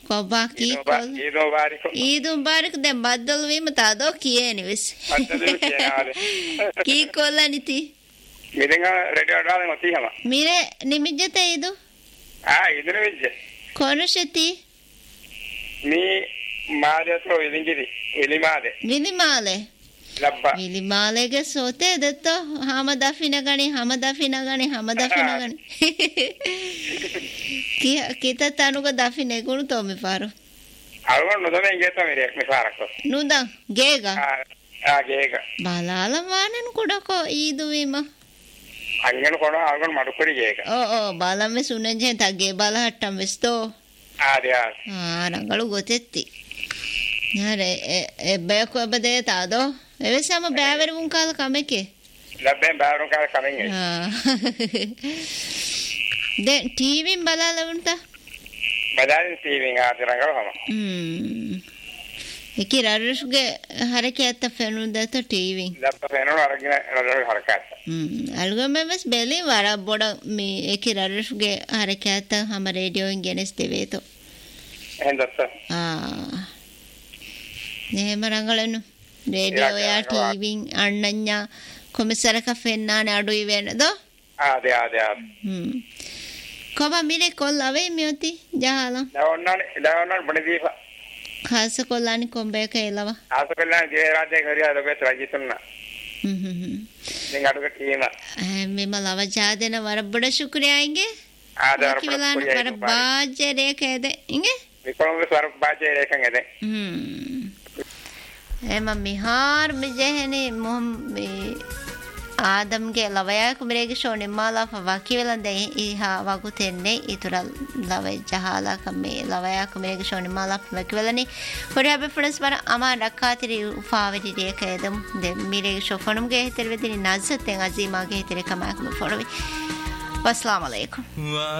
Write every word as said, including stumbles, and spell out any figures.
කොබා කී කොල් ඊද මුබාරක් ඊද මුබාරක් දැන් බද්දල් වීම තාදෝ කියේනි වෙස් බද්දල් කියනාද කී කොල්ලනිති මිරෙන් රෙඩියෝ ඩාලේ මතිහම මිරේ නිමිජ්ජත ඊදු ආ ඊදර වෙච්ච කොනෂති මේ මාදේතෝ ඉලිංගිරි එලිමාදේ විලිමාලේ ලබ්බා විලිමාලේගේ සෝතේ දත්ත හම දෆින ගණි හම දෆින ගණි හම දෆින ගණි කී කිත තනුක දෆින ගුණ තොමි පාරු අරවන්න නොදෙන් ගේත මෙරියක් මෙපාරක් නුදා ගේගා ආ ආ ගේග බලාල වානන් කුඩකෝ ඊදු වීම අංගන කොන අංගන මඩුකරි ගේග ඕ ඕ බාලම්මේ සුනෙන්ජෙන් තගේ බාලහට්ටම් වෙස්තෝ ආ දියා ආ රංගලු ගොතෙත්ති යාරේ එ බෑකෝ බදේ තාදෝ එවෙසම බෑවරුන් කාල කමකේ ලබ්බෙන් බෑවරුන් කාල කමෙන් ආ දැන් ටීවීන් බලාලවුන්ට බදාරින් ටීවීන් ආ රංගලවම හ්ම් ඒකේ රරුෂ්ගේ හරකයත් ෆෙනුන් දත ටීවීන් ලබ්බ ෆෙනුන් අරගෙන රරුෂ් හරකත් හ්ම් අල්ගමෙවස් බෙලි වර බොඩ මේ ඒකේ රරුෂ්ගේ හරකයත් හැම රේඩියෝෙන් ගෙනස් දෙවේතෝ එහෙන්දත් ආ නේ මරංගලනු රේඩියෝ යා ටීවීන් අන්නඤ්ඤා කොමසරක ෆෙන්නානේ අඩුයි වෙනදෝ ආ දියා දියා හ්ම් කොබා මිලේ කොල් අවේ මියොති ජහලා දවන්නනේ දවන්නනේ බණදීපා ખાસ කොල්ලානි කොම්බේක එලව ආස කළා ජේ රාජ්‍ය කරියා ලොකේ රජිතුන්නා හ්ම් හ්ම් දැන් අඩුක ටීම මෙම ලව ජාදෙන වර බඩ ශුක්‍රියායිගේ ආදාර කිවලාන වර බාජ්ජරේ කේද ඉංගේ විකොංග වර බාජ්ජරේ කංගද හ්ම් එම මිහාර මෙජෙහනේ මොම් මේ ආදම්ගේ ලවයක් මිරේගේ ෂෝනේ මාලා වකිවලන් දැන් ඉහා වගුතෙන්නේ ඊතර ලව ජහලා කමේ ලවයක් මිරේගේ ෂෝනේ මාලා වකිවලනේ හොරි අපි ෆ්‍රෙන්ඩ්ස් වර අමා රක්කාතිරි උපාවෙටි රේකේදම් දැන් මිරේගේ ෂෝෆොනුම්ගේ හිතර වෙදින නස්සතෙන් අසීමාගේ හිතර කමක් ෆොරවි වස්ලාම අලයිකුම්